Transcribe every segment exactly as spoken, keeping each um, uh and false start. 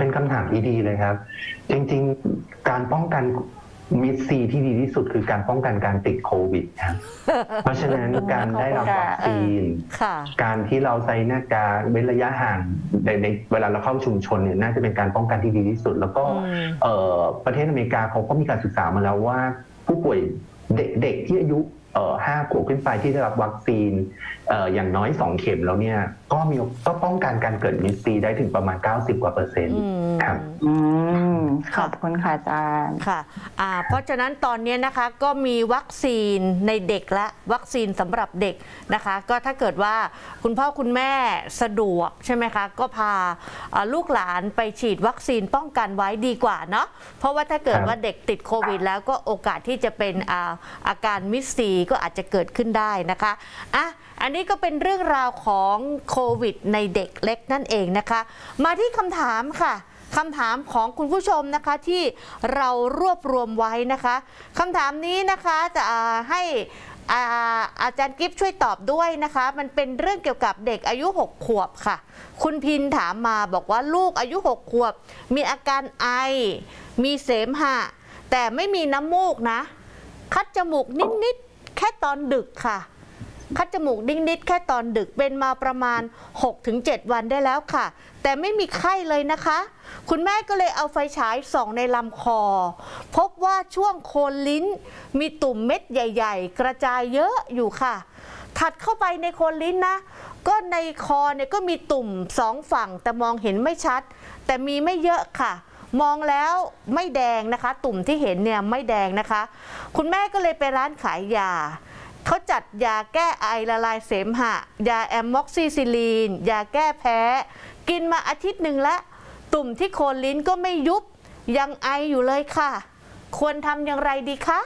เป็นคำถามที่ดีเลยครับจริงๆการป้องกันมิดซีที่ดีที่สุดคือการป้องกันการติดโควิดครับเพราะฉะนั้นการได้รับวัคซีนการที่เราใส่หน้ากากเว้นระยะห่างในในเวลาเราเข้าชุมชนเนี่ยน่าจะเป็นการป้องกันที่ดีที่สุดแล้วก็ประเทศอเมริกาเขาก็มีการศึกษามาแล้วว่าผู้ป่วยเด็กๆที่อายุห้าขวบขึ้นไปที่ได้รับวัคซีนอย่างน้อยสองเข็มแล้วเนี่ยก็มีก็ป้องกันการเกิดมิดซีได้ถึงประมาณเก้าสิบกว่าเปอร์เซ็นต์ครับขอบคุณค่ะอาจารย์ค่ะเพราะฉะนั้นตอนนี้นะคะก็มีวัคซีนในเด็กและวัคซีนสำหรับเด็กนะคะก็ถ้าเกิดว่าคุณพ่อคุณแม่สะดวกใช่ไหมคะก็พาลูกหลานไปฉีดวัคซีนป้องกันไว้ดีกว่าเนาะเพราะว่าถ้าเกิดว่าเด็กติดโควิดแล้วก็โอกาสที่จะเป็นอาอาการมิดซีก็อาจจะเกิดขึ้นได้นะคะอ่ะอันนี้ก็เป็นเรื่องราวของโควิดในเด็กเล็กนั่นเองนะคะมาที่คำถามค่ะคำถามของคุณผู้ชมนะคะที่เรารวบรวมไว้นะคะคำถามนี้นะคะจะให้อาอาจารย์กิฟต์ช่วยตอบด้วยนะคะมันเป็นเรื่องเกี่ยวกับเด็กอายุหกขวบค่ะคุณพินถามมาบอกว่าลูกอายุหกขวบมีอาการไอมีเสมหะแต่ไม่มีน้ำมูกนะคัดจมูกนิดๆแค่ตอนดึกค่ะคัดจมูกนิดๆแค่ตอนดึกเป็นมาประมาณ หกถึงเจ็ด วันได้แล้วค่ะแต่ไม่มีไข้เลยนะคะคุณแม่ก็เลยเอาไฟฉายส่องในลำคอพบว่าช่วงโคนลิ้นมีตุ่มเม็ดใหญ่ๆกระจายเยอะอยู่ค่ะถัดเข้าไปในโคนลิ้นนะก็ในคอเนี่ยก็มีตุ่มสองฝั่งแต่มองเห็นไม่ชัดแต่มีไม่เยอะค่ะมองแล้วไม่แดงนะคะตุ่มที่เห็นเนี่ยไม่แดงนะคะคุณแม่ก็เลยไปร้านขายยาเขาจัดยาแก้ไอละลายเสมหะยาแอมม็อกซิซิลีนยาแก้แพ้กินมาอาทิตย์หนึ่งแล้วตุ่มที่โคนลิ้นก็ไม่ยุบยังไออยู่เลยค่ะควรทำอย่างไรดีคะ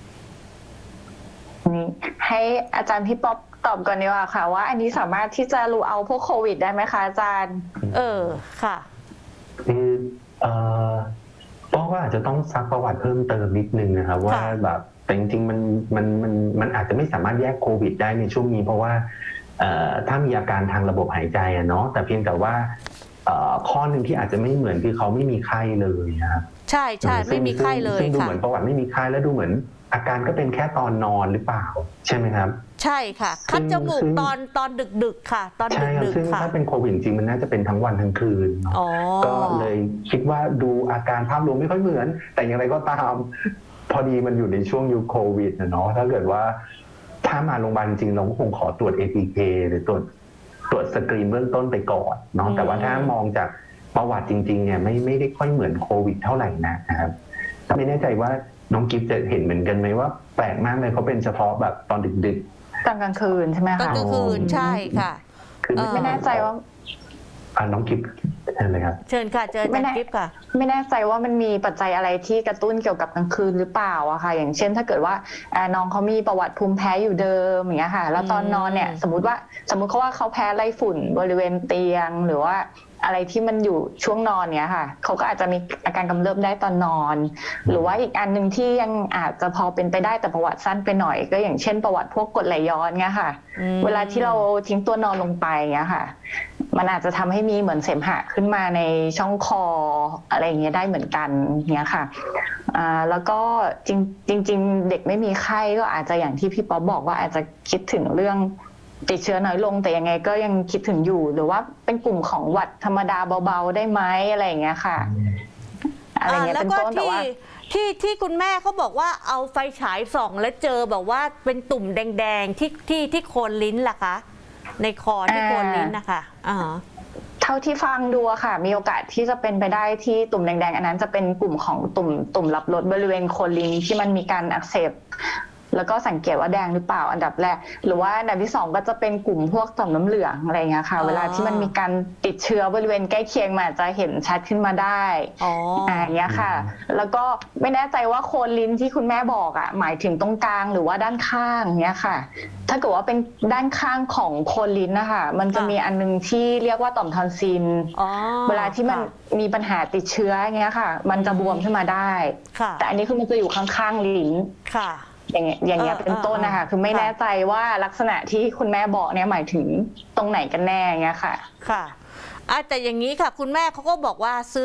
นี่ให้อาจารย์พี่ป๊อปตอบก่อนดีกว่าค่ะว่าอันนี้สามารถที่จะรู้เอาพวกโควิดได้ไหมคะอาจารย์เออค่ะคือเอ่อเพราะว่าอาจจะต้องซักประวัติเพิ่มเติมนิดนึงนะครับว่าแบบแต่จริงๆมันมันมันมันอาจจะไม่สามารถแยกโควิดได้ในช่วงนี้เพราะว่าถ้ามีอาการทางระบบหายใจอะเนาะแต่เพียงแต่ว่าข้อหนึ่งที่อาจจะไม่เหมือนคือเขาไม่มีไข้เลยครับใช่ใช่ไม่มีไข้เลยซึ่งดูเหมือนประวัติไม่มีไข้แล้วดูเหมือนอาการก็เป็นแค่ตอนนอนหรือเปล่าใช่ไหมครับใช่ค่ะคัดจมูกตอนตอนดึกๆค่ะตอนดึกๆค่ะซึ่งถ้าเป็นโควิดจริงมันน่าจะเป็นทั้งวันทั้งคืนก็เลยคิดว่าดูอาการภาพรวมไม่ค่อยเหมือนแต่อย่างไรก็ตามพอดีมันอยู่ในช่วงยุคโควิดนะเนาะถ้าเกิดว่าถ้ามาโรงพยาบาลจริงเราก็คงขอตรวจ เอ ที เค หรือตรวจตรวจสกรีนเบื้องต้นไปก่อนเนาะแต่ว่าถ้ามองจากประวัติจริงๆเนี่ยไม่ไม่ได้ค่อยเหมือนโควิดเท่าไหร่นะครับไม่แน่ใจว่าน้องกิฟต์จะเห็นเหมือนกันไหมว่าแปลกมากเลยเขาเป็นเฉพาะแบบตอนดึกๆตอนกลางคืนใช่ไหมคะตอนกลางคืนใช่ค่ะคือไม่แน่ใจว่าอ่าน้องกิฟต์เชิญเลยครับเชิญค่ะเชิญน้องกิฟต์ค่ะไม่แน่ใจว่ามันมีปัจจัยอะไรที่กระตุ้นเกี่ยวกับกลางคืนหรือเปล่าอะค่ะอย่างเช่นถ้าเกิดว่าน้องเขามีประวัติภูมิแพ้อยู่เดิมอย่างเงี้ยค่ะแล้วตอนนอนเนี่ยสมมติว่าสมมติเขาว่าเขาแพ้ไรฝุ่นบริเวณเตียงหรือว่าอะไรที่มันอยู่ช่วงนอนเนี้ยค่ะเขาก็อาจจะมีอาการกำเริบได้ตอนนอนหรือว่าอีกอันหนึ่งที่ยังอาจจะพอเป็นไปได้แต่ประวัติสั้นไปหน่อยก็อย่างเช่นประวัติพวกกรดไหลย้อนเงี้ยค่ะเวลาที่เราทิ้งตัวนอนลงไปเงี้ยค่ะมันอาจจะทำให้มีเหมือนเสมหะขึ้นมาในช่องคออะไรเงี้ยได้เหมือนกันเงี้ยค่ะอ่าแล้วก็จริงจริงเด็กไม่มีไข้ก็อาจจะอย่างที่พี่ป๊อปบอกว่าอาจจะคิดถึงเรื่องติดเชื้อน้อยลงแต่ยังไงก็ยังคิดถึงอยู่หรือว่าเป็นกลุ่มของหวัดธรรมดาเบาๆได้ไหมอะไรอย่างเงี้ยค่ะอะไรเงี้ยเป็นต้นแต่ว่าที่ที่คุณแม่เขาบอกว่าเอาไฟฉายส่องแล้วเจอแบบว่าเป็นตุ่มแดงๆที่ที่ที่โคนลิ้นล่ะคะในคอที่โคนลิ้นนะคะอ่าเท่าที่ฟังดูค่ะมีโอกาสที่จะเป็นไปได้ที่ตุ่มแดงๆอันนั้นจะเป็นกลุ่มของตุ่มตุ่มรับรสบริเวณโคนลิ้นที่มันมีการอักเสบแล้วก็สังเกตว่าแดงหรือเปล่าอันดับแรกหรือว่าอันดับที่สองก็จะเป็นกลุ่มพวกต่อมน้ำเหลืองอะไรเงี้ยค่ะเวลาที่มันมีการติดเชื้อบริเวณใกล้เคียงมันอาจจะเห็นชัดขึ้นมาได้อ๋ออย่างเงี้ยค่ะแล้วก็ไม่แน่ใจว่าโคนลิ้นที่คุณแม่บอกอ่ะหมายถึงตรงกลางหรือว่าด้านข้างเงี้ยค่ะถ้าเกิดว่าเป็นด้านข้างของโคนลิ้นนะคะมันจะมีอันนึงที่เรียกว่าต่อมทอนซิลเวลาที่มันมีปัญหาติดเชื้อเงี้ยค่ะมันจะบวมขึ้นมาได้แต่อันนี้คือมันจะอยู่ข้างๆลิ้นค่ะอย่างเงี้ยอย่างเงี้ยเป็นต้นนะคะคือไม่แน่ใจว่าลักษณะที่คุณแม่บอกเนี่ยหมายถึงตรงไหนกันแน่เงี้ยค่ะค่ะแต่อย่างนี้ค่ะคุณแม่เขาก็บอกว่าซื้อ